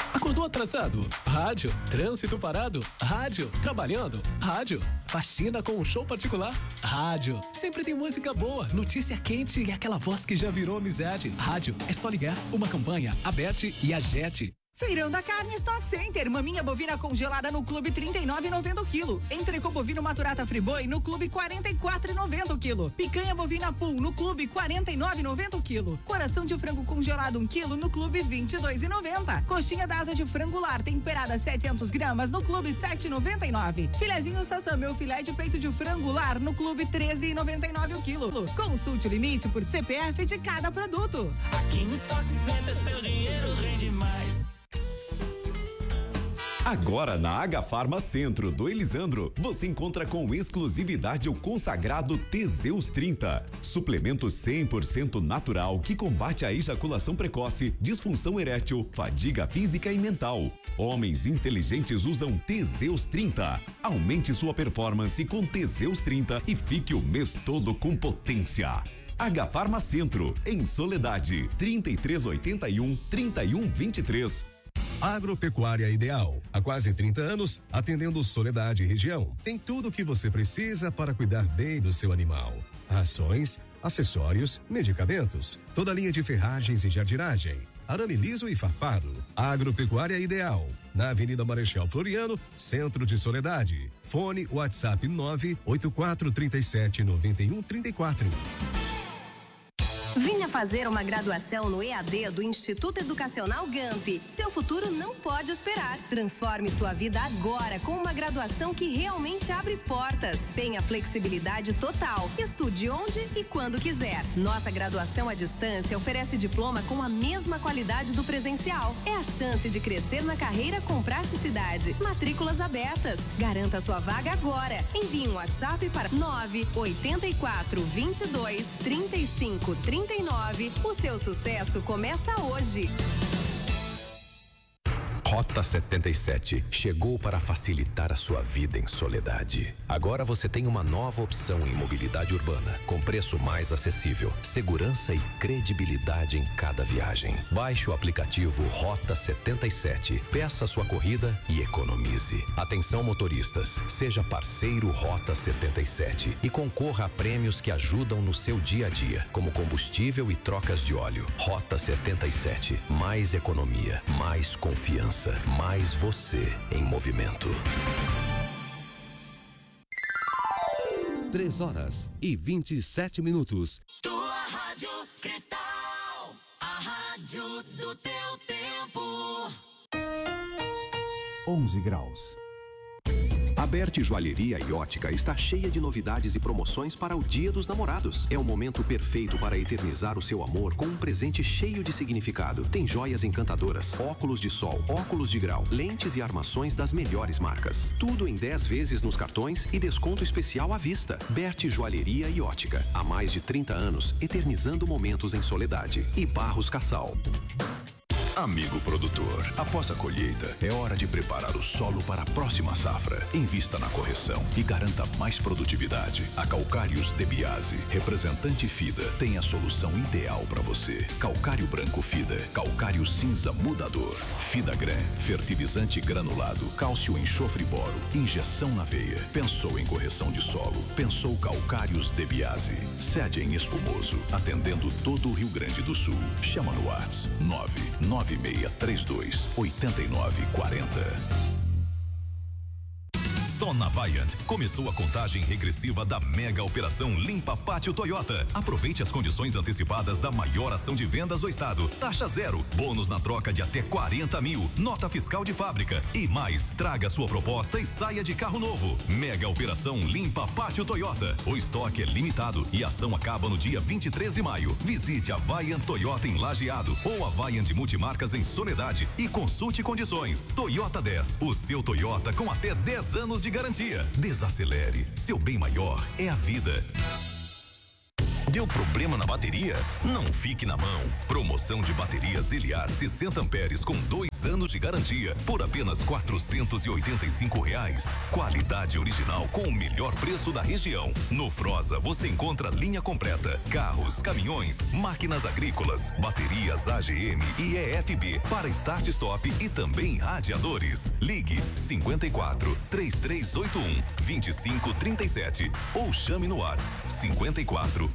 Acordou atrasado? Rádio. Trânsito parado? Rádio. Trabalhando? Rádio. Faxina com um show particular? Rádio. Sempre tem música boa, notícia quente e aquela voz que já virou amizade. Rádio. É só ligar. Uma campanha, a Bet e a Jet. Feirão da Carne Stock Center. Maminha bovina congelada no Clube 39,90 o quilo. Entrecô bovino maturata friboi no Clube 44,90 o quilo. Picanha bovina pool no Clube 49,90 o quilo. Coração de frango congelado 1 quilo no Clube 22,90. Coxinha da asa de frango lar temperada 700 gramas no Clube 7,99. Filezinho Sassami ou filé de peito de frango lar no Clube 13,99 o quilo. Consulte o limite por CPF de cada produto. Aqui no Stock Center seu dinheiro rende mais. Agora na Agafarma Centro do Elisandro, você encontra com exclusividade o consagrado Teseus 30, suplemento 100% natural que combate a ejaculação precoce, disfunção erétil, fadiga física e mental. Homens inteligentes usam Teseus 30. Aumente sua performance com Teseus 30 e fique o mês todo com potência. Agafarma Centro, em Soledade, 3381-3123. Agropecuária Ideal. Há quase 30 anos, atendendo Soledade e região. Tem tudo o que você precisa para cuidar bem do seu animal. Rações, acessórios, medicamentos, toda a linha de ferragens e jardinagem, arame liso e farpado. Agropecuária Ideal, na Avenida Marechal Floriano, centro de Soledade. Fone WhatsApp 984379134. Venha fazer uma graduação no EAD do Instituto Educacional GAMP. Seu futuro não pode esperar. Transforme sua vida agora com uma graduação que realmente abre portas. Tenha flexibilidade total. Estude onde e quando quiser. Nossa graduação à distância oferece diploma com a mesma qualidade do presencial. É a chance de crescer na carreira com praticidade. Matrículas abertas. Garanta sua vaga agora. Envie um WhatsApp para 984223539. O seu sucesso começa hoje. Rota 77 chegou para facilitar a sua vida em Soledade. Agora você tem uma nova opção em mobilidade urbana, com preço mais acessível, segurança e credibilidade em cada viagem. Baixe o aplicativo Rota 77, peça sua corrida e economize. Atenção motoristas, seja parceiro Rota 77 e concorra a prêmios que ajudam no seu dia a dia, como combustível e trocas de óleo. Rota 77, mais economia, mais confiança. Mais você em movimento. 3h27. Tua Rádio Cristal, a rádio do teu tempo. 11 graus. A Berti Joalheria e Ótica está cheia de novidades e promoções para o Dia dos Namorados. É o momento perfeito para eternizar o seu amor com um presente cheio de significado. Tem joias encantadoras, óculos de sol, óculos de grau, lentes e armações das melhores marcas. Tudo em 10 vezes nos cartões e desconto especial à vista. Berti Joalheria e Ótica. Há mais de 30 anos, eternizando momentos em Soledade. E Barros Cassal. Amigo produtor, após a colheita, é hora de preparar o solo para a próxima safra. Invista na correção e garanta mais produtividade. A Calcários de Biase, representante FIDA, tem a solução ideal para você. Calcário branco FIDA, calcário cinza mudador. FIDAGRAN, fertilizante granulado, cálcio enxofre boro, injeção na veia. Pensou em correção de solo? Pensou Calcários de Biase. Sede em Espumoso, atendendo todo o Rio Grande do Sul. Chama no WhatsApp 99632-8940. Só na Vaillant começou a contagem regressiva da mega operação Limpa Pátio Toyota. Aproveite as condições antecipadas da maior ação de vendas do estado. Taxa zero, bônus na troca de até 40 mil, nota fiscal de fábrica e mais. Traga sua proposta e saia de carro novo. Mega operação Limpa Pátio Toyota. O estoque é limitado e a ação acaba no dia 23 de maio. Visite a Vaillant Toyota em Lajeado ou a Vaillant Multimarcas em Soledade e consulte condições. Toyota 10, o seu Toyota com até 10 anos de garantia. Desacelere, seu bem maior é a vida. Deu problema na bateria? Não fique na mão. Promoção de baterias Eliar 60 amperes com 2 anos de garantia por apenas R$485. Qualidade original com o melhor preço da região. No Froza você encontra linha completa, carros, caminhões, máquinas agrícolas, baterias AGM e EFB para start stop e também radiadores. Ligue 54 3381 2537 ou chame no WhatsApp 54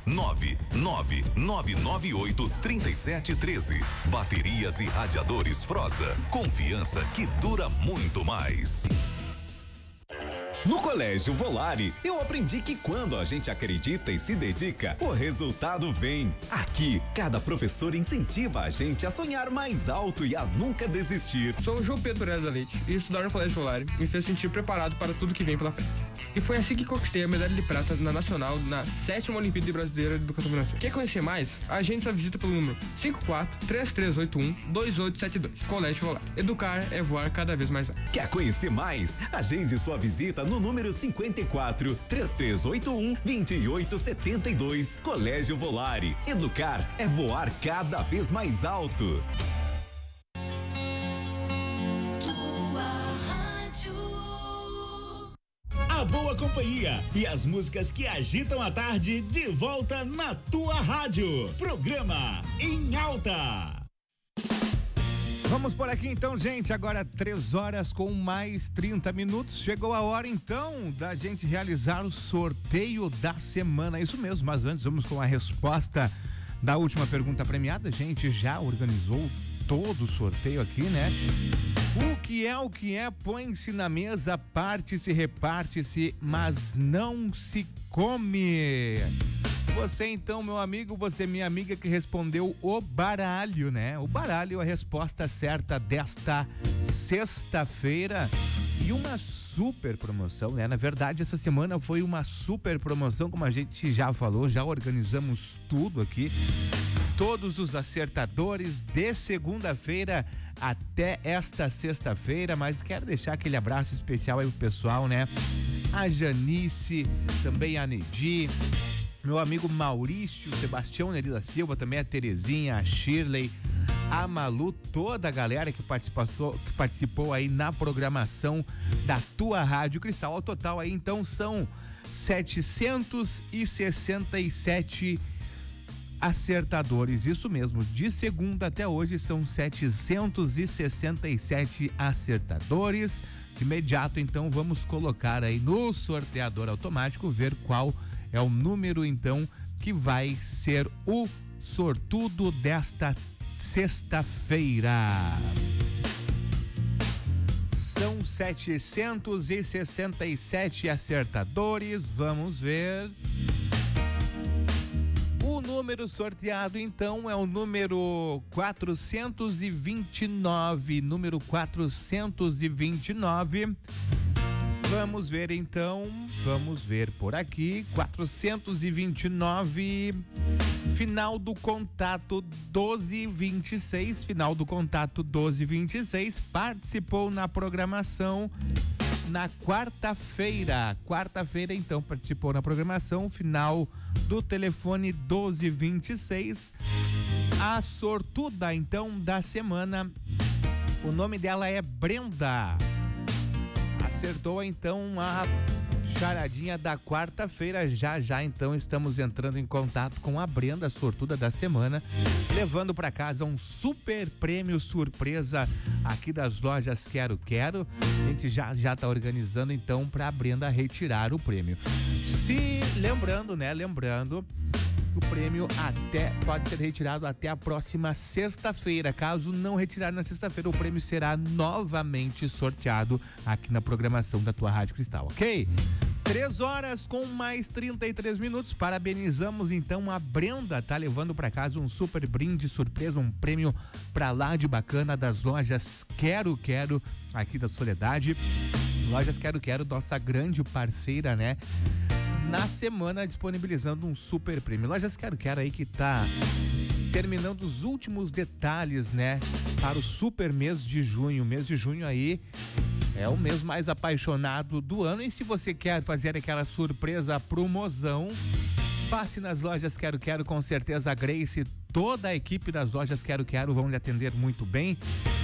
99998 3713. Baterias e radiadores Froza. Confiança que dura muito mais. No Colégio Volare, eu aprendi que quando a gente acredita e se dedica, o resultado vem. Aqui, cada professor incentiva a gente a sonhar mais alto e a nunca desistir. Sou o João Pedro Pereira da Leite e estudar no Colégio Volare me fez sentir preparado para tudo que vem pela frente. E foi assim que conquistei a medalha de prata na Nacional na 7ª Olimpíada Brasileira de Educação Financeira. Quer conhecer mais? Agende sua visita pelo número 54-3381-2872. Colégio Volare. Educar é voar cada vez mais alto. Quer conhecer mais? Agende sua visita no número 54-3381-2872. Colégio Volare. Educar é voar cada vez mais alto. A boa companhia e as músicas que agitam a tarde de volta na tua rádio. Programa Em Alta. Vamos por aqui então, gente, agora 3 horas com mais 30 minutos. Chegou a hora então da gente realizar o sorteio da semana, isso mesmo, mas antes vamos com a resposta da última pergunta premiada. A gente já organizou todo o sorteio aqui, né? O que é, põe-se na mesa, parte-se, reparte-se, mas não se come. Você então, meu amigo, você minha amiga que respondeu o baralho, né? O baralho é a resposta certa desta sexta-feira e uma super promoção, né? Na verdade, essa semana foi uma super promoção, como a gente já falou, já organizamos tudo aqui. Todos os acertadores de segunda-feira até esta sexta-feira, mas quero deixar aquele abraço especial aí pro pessoal, né? A Janice, também a Nedi, meu amigo Maurício, Sebastião Neri da Silva, também a Terezinha, a Shirley, a Malu, toda a galera que participou aí na programação da tua Rádio Cristal. Ao total aí, então, são 767 acertadores, isso mesmo, de segunda até hoje são 767 acertadores. De imediato, então, vamos colocar aí no sorteador automático, ver qual é o número, então, que vai ser o sortudo desta sexta-feira. São 767 acertadores, vamos ver. O número sorteado, então, é o número 429. Número 429. Vamos ver, então. Vamos ver por aqui. 429. Final do contato 1226. Final do contato 1226. Participou na programação na quarta-feira. Quarta-feira, então, participou na programação. Final do telefone 1226. A sortuda, então, da semana. O nome dela é Brenda. Acertou, então, a charadinha da quarta-feira. Já, então, estamos entrando em contato com a Brenda, a sortuda da semana, levando para casa um super prêmio surpresa aqui das lojas Quero Quero. A gente já tá organizando, então, para a Brenda retirar o prêmio. Lembrando, o prêmio pode ser retirado até a próxima sexta-feira. Caso não retirar na sexta-feira, o prêmio será novamente sorteado aqui na programação da tua Rádio Cristal, ok? 3 horas com mais 33 minutos. Parabenizamos então a Brenda, tá levando para casa um super brinde surpresa, um prêmio pra lá de bacana das lojas Quero Quero aqui da Soledade. Lojas Quero Quero, nossa grande parceira, né? Na semana disponibilizando um super prêmio. Lojas Quero Quero aí que tá terminando os últimos detalhes, né? Para o super mês de junho. O mês de junho aí é o mês mais apaixonado do ano. E se você quer fazer aquela surpresa promozão, passe nas lojas Quero Quero, com certeza a Grace, toda a equipe das lojas Quero Quero vão lhe atender muito bem.